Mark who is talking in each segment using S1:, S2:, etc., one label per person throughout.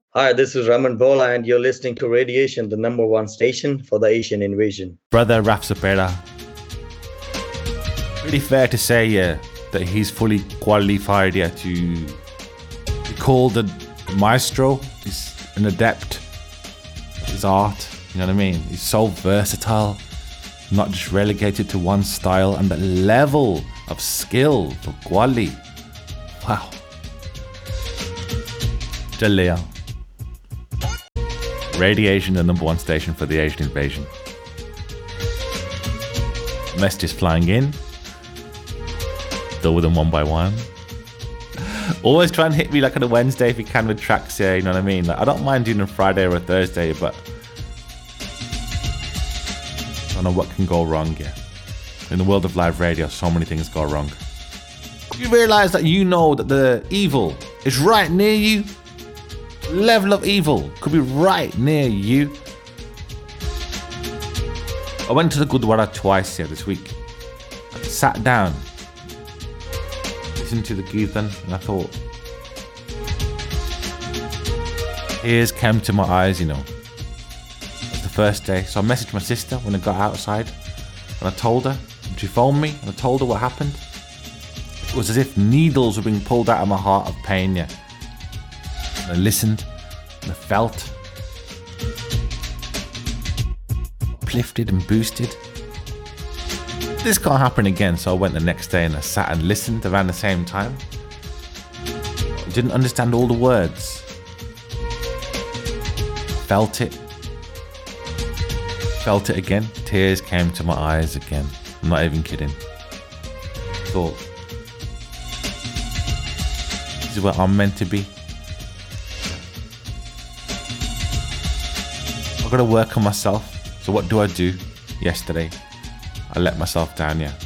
S1: Hi, this is Raman Bola, and you're listening to Radiation, the number one station for the Asian invasion.
S2: Brother Raf Zapera. Really fair to say, yeah, that he's fully qualified, yeah, to be called a maestro. He's an adept. His art, you know what I mean? He's so versatile, not just relegated to one style, and the level of skill for Gwali. Wow. Jalea. Radiation, the number one station for the Asian invasion. Messages flying in. Deal with them one by one. Always try and hit me like on a Wednesday if you can with tracks here, you know what I mean? Like, I don't mind doing a Friday or a Thursday, but I don't know what can go wrong here. In the world of live radio, so many things go wrong. You realise that you know that the evil is right near you? Level of evil could be right near you. I went to the Gurdwara twice here this week. I sat down, listened to the Kirtan, and I thought, tears came to my eyes, you know. It was the first day, so I messaged my sister when I got outside, and I told her, and she phoned me, and I told her what happened. It was as if needles were being pulled out of my heart of pain, yeah. And I listened, and I felt uplifted and boosted. This can't happen again, so I went the next day and I sat and listened around the same time. I didn't understand all the words. Felt it. Felt it again. Tears came to my eyes again. I'm not even kidding. Thought, this is where I'm meant to be. I've got to work on myself. So what do? Yesterday, I let myself down, yeah.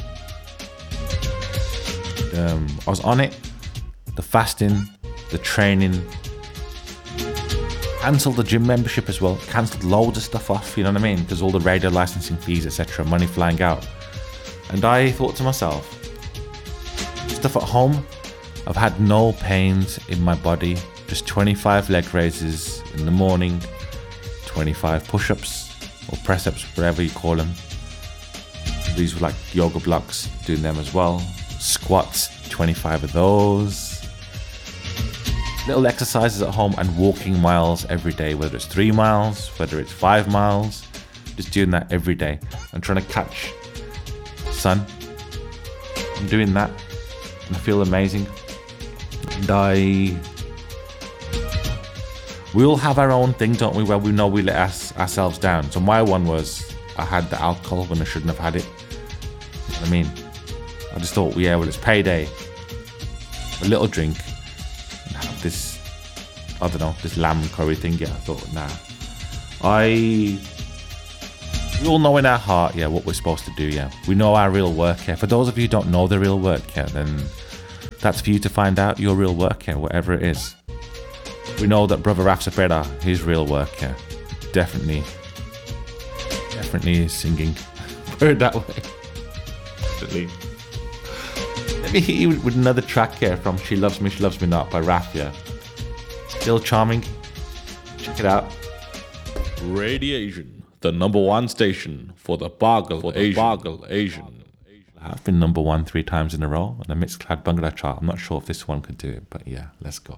S2: I was on it. The fasting, the training. Cancelled the gym membership as well. Cancelled loads of stuff off, you know what I mean? Because all the radio licensing fees, etc., money flying out. And I thought to myself, stuff at home, I've had no pains in my body. Just 25 leg raises in the morning, 25 push-ups or press-ups, whatever you call them. These were like yoga blocks, doing them as well. Squats, 25 of those. Little exercises at home and walking miles every day, whether it's 3 miles, whether it's 5 miles. Just doing that every day. I'm trying to catch sun. I'm doing that and I feel amazing. And we all have our own thing, don't we, where we know we let ourselves down. So my one was, I had the alcohol when I shouldn't have had it. You know what I mean? I just thought, yeah, well, it's payday. A little drink and have this, I don't know, this lamb curry thing. Yeah, I thought, nah. We all know in our heart, yeah, what we're supposed to do, yeah. We know our real work, yeah. For those of you who don't know the real work, yeah, then that's for you to find out your real work, yeah, whatever it is. We know that Brother Raf Zapera, his real work, yeah, definitely is singing. Put it that way. Definitely. Let me hit you with another track here from She Loves Me Not by Raf, yeah. Still charming. Check it out. Radiation, the number one station for the Bargle Asian. I've been number one 3 times in a row on the Mixcloud Bangla chart. I'm not sure if this one could do it, but yeah, let's go.